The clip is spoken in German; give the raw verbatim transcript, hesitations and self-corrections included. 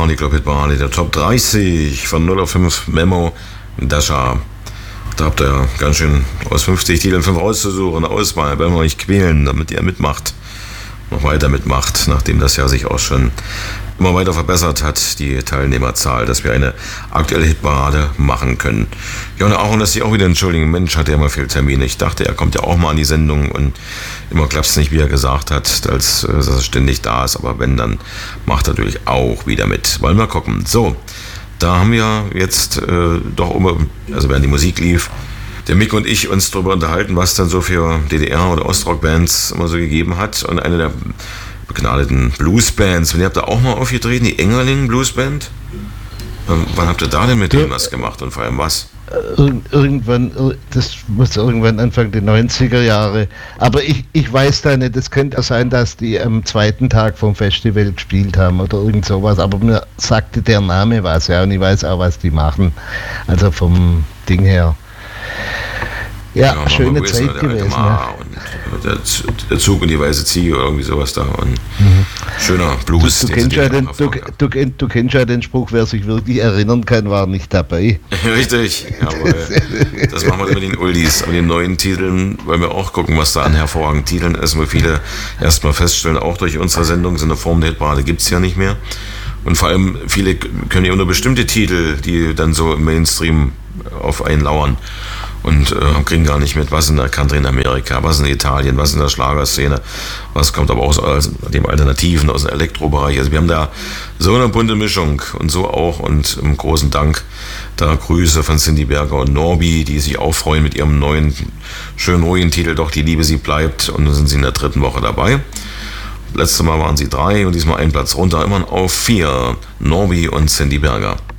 die Club-Hit-Parade der Top dreißig von null auf fünf Memo Dasha. Da habt ihr ganz schön aus fünfzig Titeln fünf rauszusuchen. Auswahl, werden wir euch quälen, damit ihr mitmacht. Noch weiter mitmacht, nachdem das ja sich auch schon immer weiter verbessert hat, die Teilnehmerzahl, dass wir eine aktuelle Hitparade machen können. Ja, und Aaron lässt sich auch wieder entschuldigen. Mensch, hat ja immer viel Termine. Ich dachte, er kommt ja auch mal an die Sendung und immer klappt es nicht, wie er gesagt hat, als äh, dass er ständig da ist. Aber wenn, dann macht er natürlich auch wieder mit. Wollen wir gucken. So, da haben wir jetzt äh, doch immer, also während die Musik lief, der Mick und ich uns darüber unterhalten, was dann so für D D R- oder Ostrock-Bands immer so gegeben hat. Und eine der begnadeten Bluesbands, und ihr habt da auch mal aufgetreten, die Engerling Bluesband. Ähm, wann habt ihr da denn mit denen was gemacht und vor allem was? Ir irgendwann, das muss irgendwann Anfang der neunziger Jahre. Aber ich, ich weiß da nicht, es könnte sein, dass die am zweiten Tag vom Festival gespielt haben oder irgend sowas. Aber mir sagte der Name was, ja, und ich weiß auch, was die machen. Also vom Ding her. Ja, ja, schöne Zeit der gewesen. Ja. Und der, der Zug und die weiße Ziege oder irgendwie sowas da. Und mhm. schöner Blues. Du, du, kennst ja den, du, du, du kennst ja den Spruch, wer sich wirklich erinnern kann, war nicht dabei. Richtig, jawohl. Das machen wir mit den Oldies. Aber den neuen Titeln wollen wir auch gucken, was da an hervorragenden Titeln ist. Weil viele erstmal feststellen, auch durch unsere Sendung, so eine Form der Hitparade gibt es ja nicht mehr. Und vor allem, viele können ja nur bestimmte Titel, die dann so im Mainstream auf einen lauern. Und äh, kriegen gar nicht mit, was in der Country in Amerika, was in Italien, was in der Schlagerszene, was kommt aber aus, aus dem Alternativen, aus dem Elektrobereich. Also wir haben da so eine bunte Mischung und so auch, und im großen Dank da Grüße von Cindy Berger und Norbi, die sich auch freuen mit ihrem neuen, schönen ruhigen Titel Doch die Liebe, sie bleibt, und dann sind sie in der dritten Woche dabei. Letztes Mal waren sie drei und diesmal einen Platz runter, immer auf vier, Norbi und Cindy Berger.